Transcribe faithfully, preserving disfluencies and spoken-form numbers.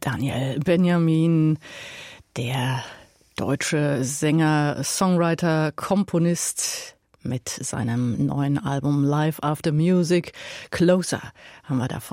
Daniel Benjamin, der deutsche Sänger, Songwriter, Komponist mit seinem neuen Album Live After Music. Closer haben wir davon